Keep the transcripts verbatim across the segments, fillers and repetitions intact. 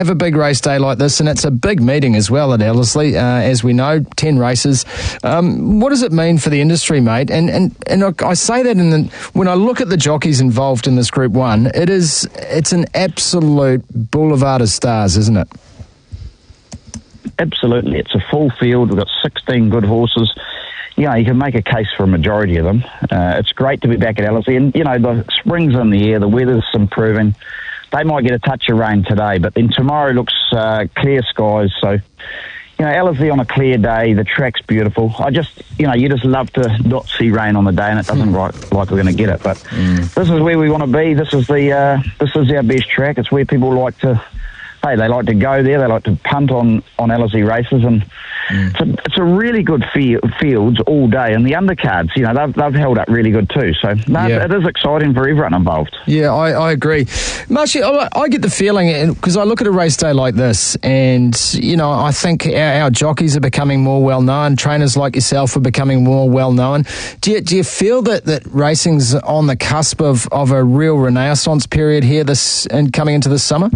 have a big race day like this, and it's a big meeting as well at Ellerslie, uh, as we know, ten races. Um, what does it mean for the industry, mate? And and and I, I say that in the, when I look at the jockeys involved in this Group One, it is it's an absolute boulevard of stars, isn't it? Absolutely, it's a full field. We've got sixteen good horses. You know, you can make a case for a majority of them. Uh, it's great to be back at Ellerslie, and you know the spring's in the air, the weather's improving. They might get a touch of rain today, but then tomorrow looks uh, clear skies. So, you know, Ellerslie on a clear day, the track's beautiful. I just, you know, you just love to not see rain on the day, and it doesn't look mm. like we're going to get it. But mm. this is where we want to be. This is the uh, this is our best track. It's where people like to, hey, they like to go there. They like to punt on on Ellerslie races, and mm. it's, a, it's a really good field, fields all day. And the undercards, you know, they've they've held up really good too. So no, yeah. it is exciting for everyone involved. Yeah, I, I agree. Marshy, I, I get the feeling, because I look at a race day like this, and you know, I think our, our jockeys are becoming more well known. Trainers like yourself are becoming more well known. Do you do you feel that that racing's on the cusp of, of a real renaissance period here this and coming into this summer?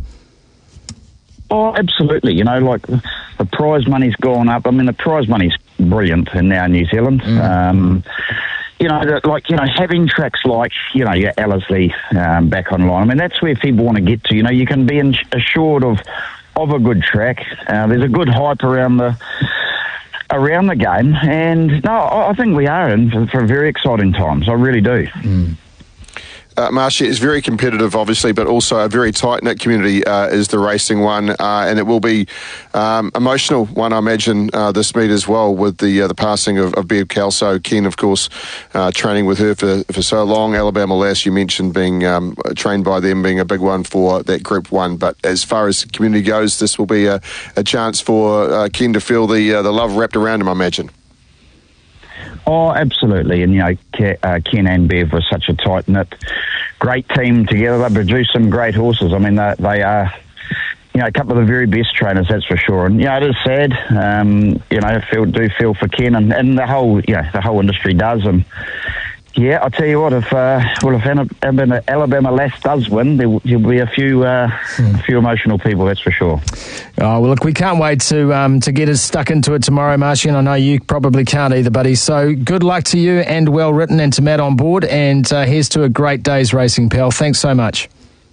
Oh, absolutely. You know, like the prize money's gone up. I mean, the prize money's brilliant in now New Zealand. Mm. Um, you know, the, like, you know, having tracks like, you know, your Ellerslie um, back online, I mean, that's where people want to get to. You know, you can be in, assured of of a good track. Uh, there's a good hype around the around the game. And, no, I, I think we are in for, for very exciting times. I really do. Mm. Uh, Marshy, is very competitive, obviously, but also a very tight-knit community uh, is the racing one, uh, and it will be um, emotional one, I imagine, uh, this meet as well, with the uh, the passing of, of Bev Kelso. Ken, of course, uh, training with her for, for so long. Alabama Lass, you mentioned, being um, trained by them, being a big one for that Group One. But as far as the community goes, this will be a, a chance for uh, Ken to feel the uh, the love wrapped around him, I imagine. Oh, absolutely. And, you know, uh, Ken and Bev were such a tight-knit, great team together. They produce some great horses. I mean, they, they are, you know, a couple of the very best trainers, that's for sure. And, you know, it is sad. Um, you know, I feel, do feel for Ken, and, and the whole, you know, the whole industry does. And, yeah, I'll tell you what, if, uh, well, if Alabama, Alabama Lass does win, there will be a few uh, hmm. a few emotional people, that's for sure. Oh, well, look, we can't wait to um, to get us stuck into it tomorrow, Marshy, and I know you probably can't either, buddy. So good luck to you and Well Written and to Matt on board, and uh, here's to a great day's racing, pal. Thanks so much.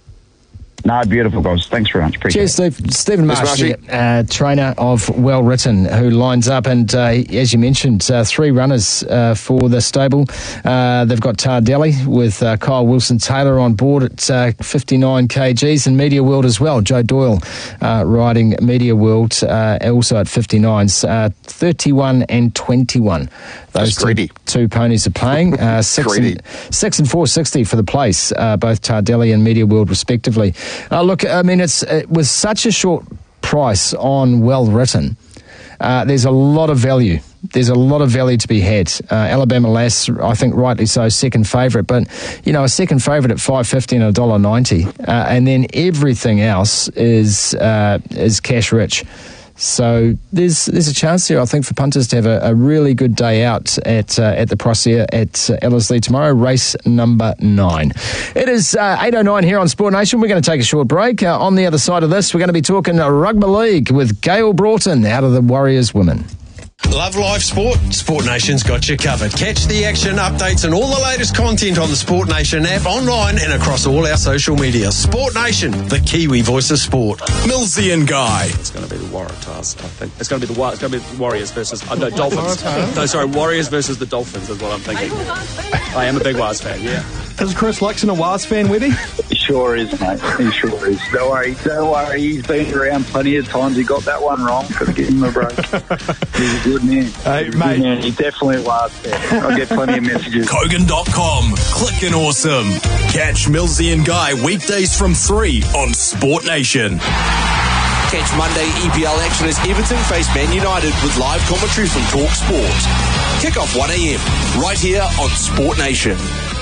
No, beautiful, guys. Thanks very much. Appreciate Cheers, it. Steve. Stephen Marsh, uh, trainer of Well Written, who lines up, and uh, as you mentioned, uh, three runners uh, for the stable. Uh, they've got Tardelli with uh, Kyle Wilson-Taylor on board at uh, fifty-nine kilograms, and Media World as well. Joe Doyle uh, riding Media World uh, also at fifty-nines, uh, thirty-one and twenty-one. Those two, two ponies are playing. Uh, six, and, six and four sixty for the place, uh, both Tardelli and Media World respectively. Uh, look, I mean, it's it was such a short price on Well Written. Uh, there's a lot of value. There's a lot of value to be had. Uh, Alabama Lass, I think rightly so, second favourite. But, you know, a second favourite at five fifty and one dollar ninety. Uh, and then everything else is uh, is cash rich. So there's there's a chance here, I think, for punters to have a, a really good day out at uh, at the Prosser at uh, Ellerslie tomorrow, race number nine. It is uh, eight oh nine here on Sport Nation. We're going to take a short break. Uh, on the other side of this, we're going to be talking rugby league with Gail Broughton out of the Warriors Women. Love live sport? Sport Nation's got you covered. Catch the action, updates and all the latest content on the Sport Nation app, online and across all our social media. Sport Nation, the Kiwi voice of sport. Millsy and Guy. It's going to be the Waratahs, I think. It's going to be the it's going to be the Warriors versus uh, no Dolphins. No, sorry, Warriors versus the Dolphins is what I'm thinking. I am a big Waz fan. Yeah. Is Chris Luxon a Waz fan, Webby? He sure is, mate. He sure is. Don't worry, don't worry. He's been around plenty of times. He got that one wrong. Got to give him a break. He's a good man. Hey, He's mate. Man. He definitely was fan. I get plenty of messages. Kogan dot com. Clickin' awesome. Catch Millsy and Guy weekdays from three on Sport Nation. Catch Monday E P L action as Everton face Man United with live commentary from Talk Sport. Kick off one a.m. right here on Sport Nation.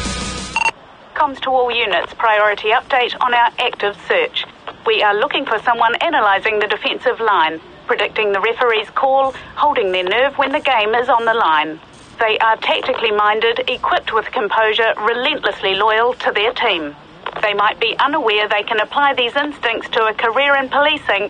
Comms to all units, priority update on our active search. We are looking for someone analysing the defensive line, predicting the referee's call, holding their nerve when the game is on the line. They are tactically minded, equipped with composure, relentlessly loyal to their team. They might be unaware they can apply these instincts to a career in policing